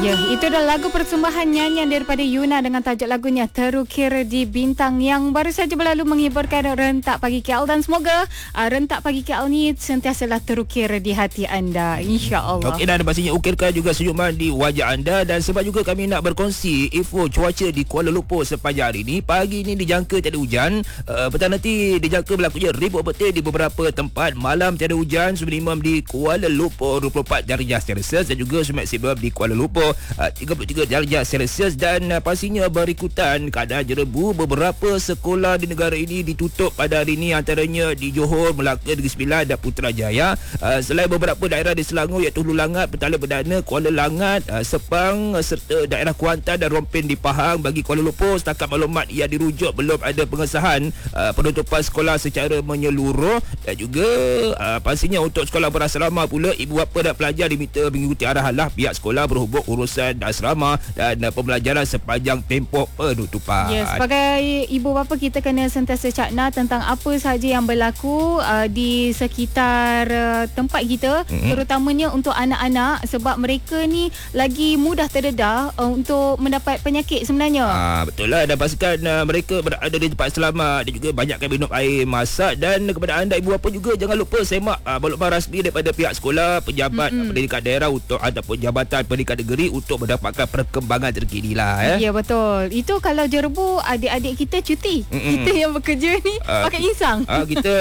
Ya, itu adalah lagu persembahan nyanyian daripada Yuna dengan tajuk lagunya Terukir di Bintang yang baru saja berlalu menghiburkan rentak pagi KL, dan semoga rentak pagi KL ni sentiasalah terukir di hati anda, insya-Allah. Okey, dan pastinya ukirkan juga senyuman di wajah anda, dan sebab juga kami nak berkongsi info cuaca di Kuala Lumpur sepanjang hari ini. Pagi ini dijangka tiada hujan, petang nanti dijangka berlakunya ribut petir di beberapa tempat, malam tiada hujan, minimum di Kuala Lumpur 24 darjah Celsius dan juga maksimum di Kuala Lumpur 33 darjah Celsius, dan pastinya berikutan keadaan jerebu. Beberapa sekolah di negara ini ditutup pada hari ini, antaranya di Johor, Melaka, Negeri Sembilan dan Putrajaya. Selain beberapa daerah di Selangor iaitu Hulu Langat, Petaling Perdana, Kuala Langat, Sepang serta daerah Kuantan dan Rompin di Pahang. Bagi Kuala Lumpur, setakat maklumat yang dirujuk, belum ada pengesahan penutupan sekolah secara menyeluruh, dan juga pastinya untuk sekolah berasrama pula, ibu bapa dan pelajar diminta mengikuti arahanlah pihak sekolah berhubung urusan asrama dan pembelajaran sepanjang tempoh penutupan. Ya, sebagai ibu bapa kita kena sentiasa cakna tentang apa sahaja yang berlaku di sekitar tempat kita, terutamanya untuk anak-anak, sebab mereka ni lagi mudah terdedah untuk mendapat penyakit sebenarnya. Betul lah, dan pastikan mereka berada di tempat selamat dan juga banyakkan minum air masak. Dan kepada anda ibu bapa juga, jangan lupa semak maklumat rasmi daripada pihak sekolah, pejabat pendidikan daerah untuk ataupun jabatan pendidikan negeri untuk mendapatkan perkembangan terkini lah. Ya, betul. Itu kalau jerebu adik-adik kita cuti. Kita yang bekerja ni pakai insang. Kita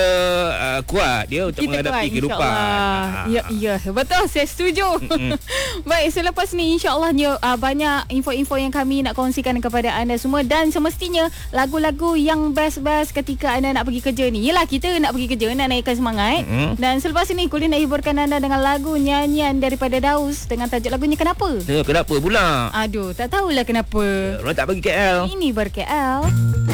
kuat dia untuk kita menghadapi kuat, kehidupan. Ya, betul, saya setuju. Baik, selepas ni insya-Allah banyak info-info yang kami nak kongsikan kepada anda semua, dan semestinya lagu-lagu yang best-best ketika anda nak pergi kerja ni. Yelah, kita nak pergi kerja, nak naikkan semangat. Dan selepas ini Kulin nak hiburkan anda dengan lagu nyanyian daripada Daus dengan tajuk lagunya Kenapa? Kenapa pula? Aduh, tak tahulah kenapa. Orang tak pergi KL. Ini ber KL.